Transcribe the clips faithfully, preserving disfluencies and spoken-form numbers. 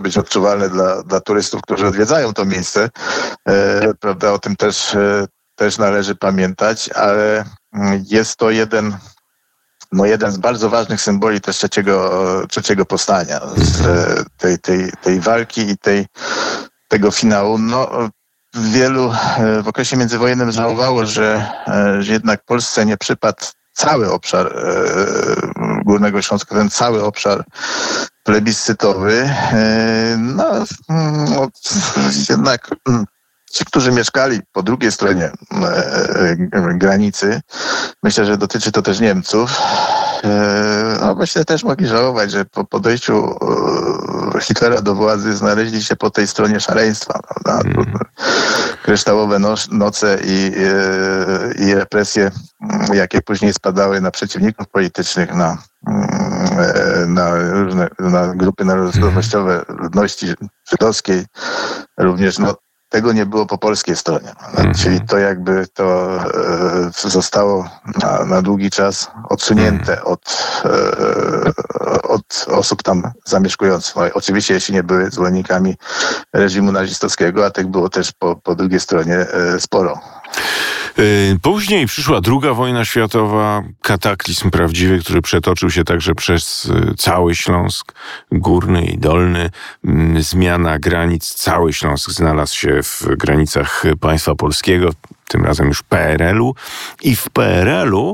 być odczuwalne dla, dla turystów, którzy odwiedzają to miejsce. E, prawda, o tym też, e, też należy pamiętać, ale jest to jeden, no jeden z bardzo ważnych symboli też trzeciego, trzeciego powstania, z tej, tej, tej walki i tej, tego finału. No, wielu w okresie międzywojennym żałowało, że, że jednak Polsce nie przypadł cały obszar e, Górnego Śląska, ten cały obszar plebiscytowy. E, no, no, jednak ci, którzy mieszkali po drugiej stronie e, granicy, myślę, że dotyczy to też Niemców, e, no myślę, też mogli żałować, że po podejściu e, Hitlera do władzy znaleźli się po tej stronie szaleństwa, prawda? Mm. Kryształowe no, noce i, e, i represje, jakie później spadały na przeciwników politycznych, na, e, na różne na grupy narodowościowe ludności żydowskiej, również no, tego nie było po polskiej stronie. Mm. Czyli to jakby to e, zostało na, na długi czas odsunięte mm. od, e, od osób tam zamieszkujących. No, oczywiście jeśli nie były zwolennikami reżimu nazistowskiego, a tych było też po, po drugiej stronie e, sporo. Później przyszła druga wojna światowa, kataklizm prawdziwy, który przetoczył się także przez cały Śląsk, górny i dolny. Zmiana granic, cały Śląsk znalazł się w granicach państwa polskiego, tym razem już P R L-u. I w P R L-u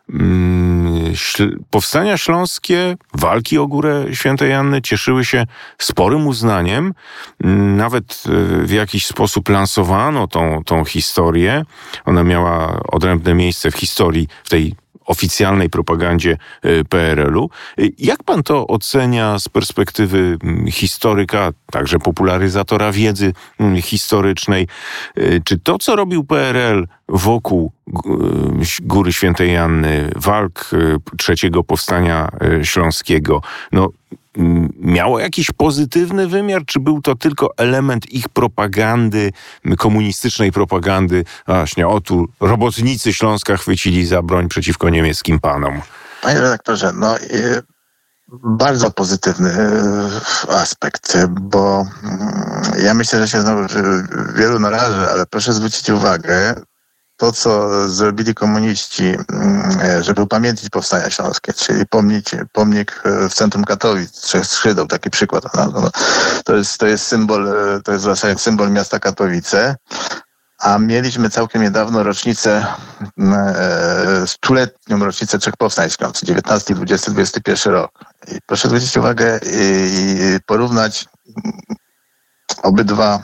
powstania śląskie, walki o Górę Świętej Anny cieszyły się sporym uznaniem. Nawet w jakiś sposób lansowano tą, tą historię. Ona miała odrębne miejsce w historii, w tej oficjalnej propagandzie P R L-u. Jak pan to ocenia z perspektywy historyka, także popularyzatora wiedzy historycznej? Czy to, co robił P R L wokół Góry Świętej Anny, walk trzeciego powstania śląskiego, no, miało jakiś pozytywny wymiar, czy był to tylko element ich propagandy, komunistycznej propagandy? Właśnie, o tu robotnicy Śląska chwycili za broń przeciwko niemieckim panom. Panie redaktorze, no bardzo pozytywny aspekt, bo ja myślę, że się znowu wielu narażę, ale proszę zwrócić uwagę, to, co zrobili komuniści, żeby upamiętnić powstania śląskie, czyli pomnik, pomnik w centrum Katowic, Trzech Skrzydeł, taki przykład. No, to jest, to jest symbol, to jest w zasadzie symbol miasta Katowice, a mieliśmy całkiem niedawno rocznicę, stuletnią rocznicę Trzech Powstań Śląskich, dziewiętnasty, dwudziesty, dwudziesty pierwszy rok. I proszę zwrócić uwagę i porównać obydwa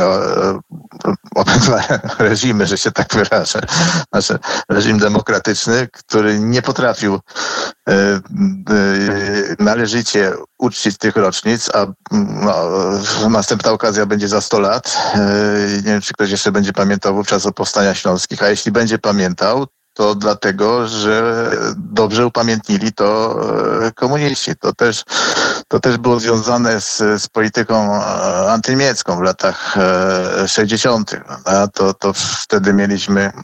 obydwa reżimy, że się tak wyrażę. Znaczy, reżim demokratyczny, który nie potrafił e, e, należycie uczcić tych rocznic, a no, następna okazja będzie za sto lat. E, nie wiem, czy ktoś jeszcze będzie pamiętał wówczas o powstaniach śląskich, a jeśli będzie pamiętał, to dlatego, że dobrze upamiętnili to komuniści. To też, to też było związane z, z polityką antyniemiecką w latach sześćdziesiątych. To, to wtedy mieliśmy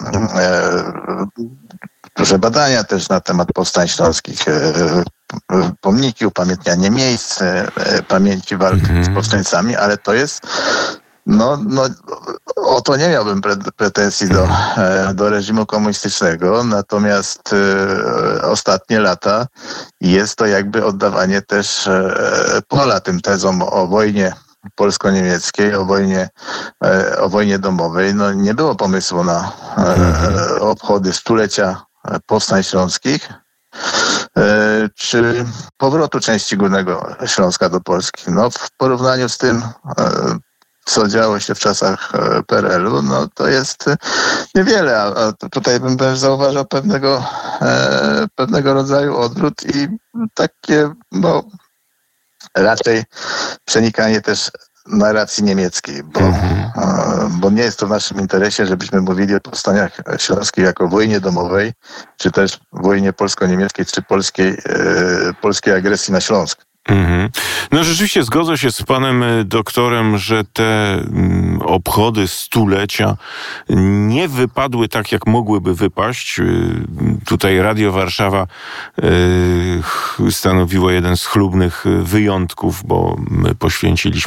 duże badania też na temat powstań śląskich, pomniki, upamiętnianie miejsc, pamięci walk mm-hmm. z powstańcami, ale to jest No, no, o to nie miałbym pre- pretensji do, do reżimu komunistycznego, natomiast e, ostatnie lata jest to jakby oddawanie też e, pola tym tezom o wojnie polsko-niemieckiej, o wojnie, e, o wojnie domowej. No, nie było pomysłu na e, obchody stulecia powstań śląskich, e, czy powrotu części Górnego Śląska do Polski. No, w porównaniu z tym e, co działo się w czasach P R L-u, no to jest niewiele, a tutaj bym też zauważył pewnego, e, pewnego rodzaju odwrót i takie, no, raczej przenikanie też narracji niemieckiej, bo, mm-hmm. e, bo nie jest to w naszym interesie, żebyśmy mówili o powstaniach śląskich jako wojnie domowej, czy też wojnie polsko-niemieckiej, czy polskiej, e, polskiej agresji na Śląsk. Mm-hmm. No rzeczywiście zgodzę się z panem doktorem, że te mm, obchody stulecia nie wypadły tak, jak mogłyby wypaść. Tutaj Radio Warszawa y, stanowiło jeden z chlubnych wyjątków, bo my poświęciliśmy